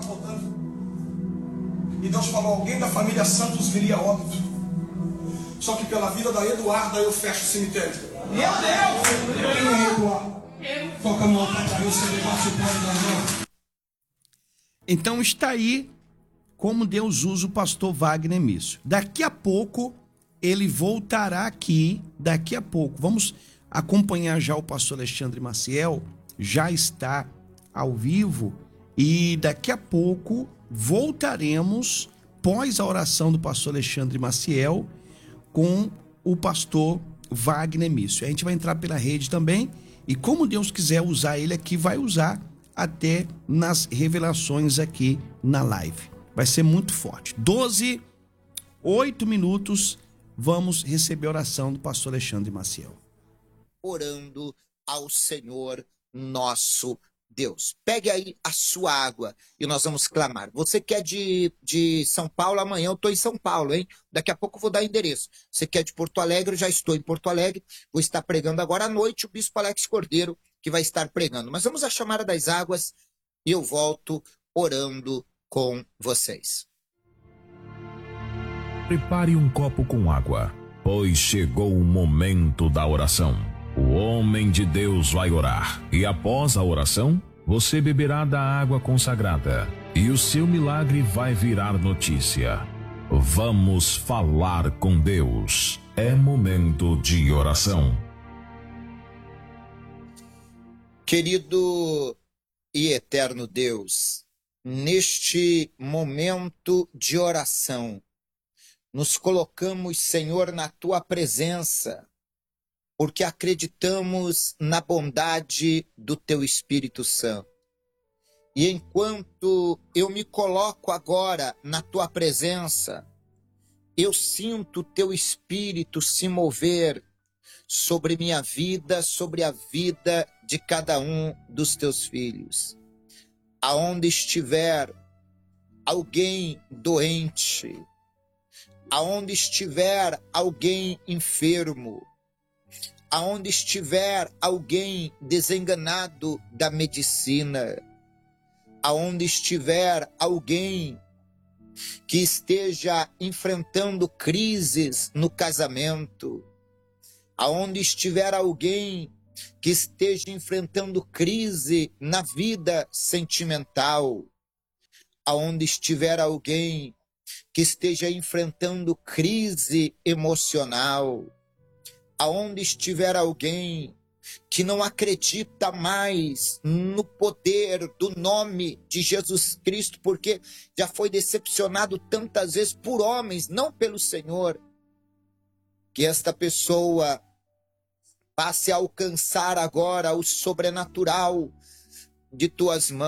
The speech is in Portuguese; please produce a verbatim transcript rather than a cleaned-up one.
faltando. E Deus falou, alguém da família Santos viria a óbito. Só que pela vida da Eduarda eu fecho o cemitério. Meu Deus! Toca a mão pra cabeça, levante o pão da mão. Então está aí como Deus usa o pastor Wagner Mício. Daqui a pouco ele voltará aqui, daqui a pouco. Vamos acompanhar já o pastor Alexandre Maciel, já está ao vivo e daqui a pouco voltaremos pós a oração do pastor Alexandre Maciel com o pastor Wagner Mício. A gente vai entrar pela rede também e como Deus quiser usar ele aqui, vai usar até nas revelações aqui na live. Vai ser muito forte. doze, oito minutos, vamos receber a oração do pastor Alexandre Maciel. Orando ao Senhor nosso Deus. Pegue aí a sua água e nós vamos clamar. Você que é de, de São Paulo, amanhã eu estou em São Paulo, hein? Daqui a pouco eu vou dar endereço. Você que é de Porto Alegre, eu já estou em Porto Alegre. Vou estar pregando agora à noite o bispo Alex Cordeiro, que vai estar pregando. Mas vamos à chamada das águas e eu volto orando com vocês. Prepare um copo com água, pois chegou o momento da oração. O homem de Deus vai orar e após a oração, você beberá da água consagrada e o seu milagre vai virar notícia. Vamos falar com Deus. É momento de oração. Querido e eterno Deus, neste momento de oração, nos colocamos, Senhor, na tua presença, porque acreditamos na bondade do teu Espírito Santo. E enquanto eu me coloco agora na tua presença, eu sinto o teu Espírito se mover sobre minha vida, sobre a vida de cada um dos teus filhos. Aonde estiver alguém doente, aonde estiver alguém enfermo, aonde estiver alguém desenganado da medicina, aonde estiver alguém que esteja enfrentando crises no casamento, aonde estiver alguém que esteja enfrentando crise na vida sentimental, aonde estiver alguém que esteja enfrentando crise emocional, aonde estiver alguém que não acredita mais no poder do nome de Jesus Cristo, porque já foi decepcionado tantas vezes por homens, não pelo Senhor, que esta pessoa passe a alcançar agora o sobrenatural de tuas mãos.